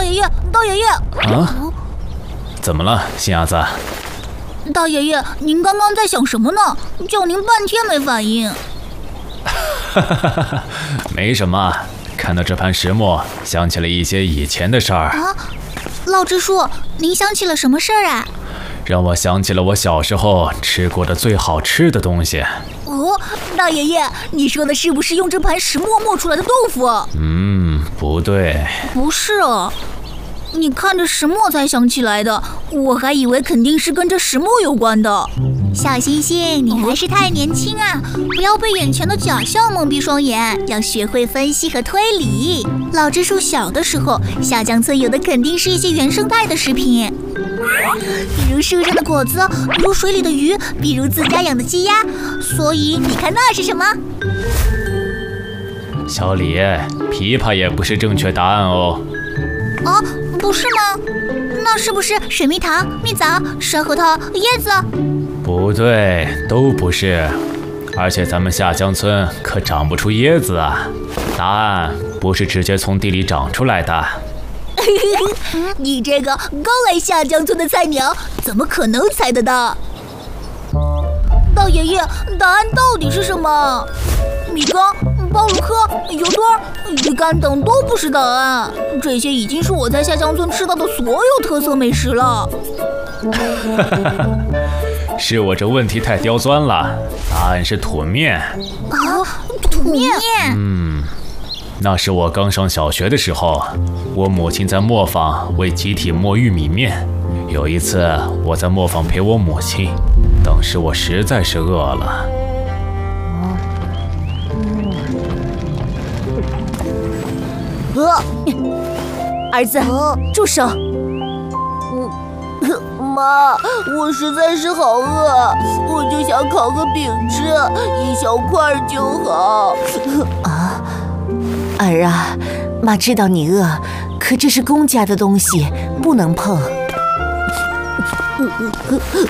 爷爷，大爷爷！ 啊？怎么了，新伢子？ 大爷爷，您刚刚在想什么呢？叫您半天没反应。 没什么，看到这盘石磨，想起了一些以前的事儿。 啊，老支书，您想起了什么事儿啊？ 让我想起了我小时候吃过的最好吃的东西。 哦，大爷爷，你说的是不是用这盘石磨磨出来的豆腐？ 不对。 不是哦，你看着石磨才想起来的，我还以为肯定是跟这石磨有关的。小星星，你还是太年轻啊，不要被眼前的假象蒙蔽双眼，要学会分析和推理。老支书小的时候，下江村有的肯定是一些原生态的食品，比如树上的果子，比如水里的鱼，比如自家养的鸡鸭。所以你看那是什么？ 小李，枇杷也不是正确答案哦。 啊，不是吗？那是不是水蜜桃、蜜枣、蛇核桃、椰子？ 不对，都不是。而且咱们下江村可长不出椰子啊。答案不是直接从地里长出来的。 你这个刚来下江村的菜鸟，怎么可能猜得到？大爷爷，答案到底是什么？米缸、包鲁克、油墩、鱼干等都不是答案，这些已经是我在下江村吃到的所有特色美食了。 是我这问题太刁钻了，答案是土面。 啊，土面？ 那是我刚上小学的时候，我母亲在磨坊为集体磨玉米面。有一次我在磨坊陪我母亲，当时我实在是饿了。 儿子，住手！ 妈，我实在是好饿，我就想烤个饼吃，一小块就好。 啊，儿啊，妈知道你饿，可这是公家的东西，不能碰。